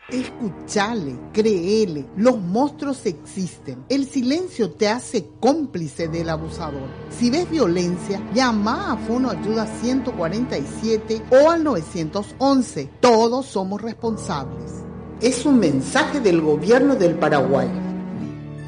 Escuchale, créele, los monstruos existen. El silencio te hace cómplice del abusador. Si ves violencia, llama a Fono Ayuda 147 o al 911. Todos somos responsables. Es un mensaje del Gobierno del Paraguay.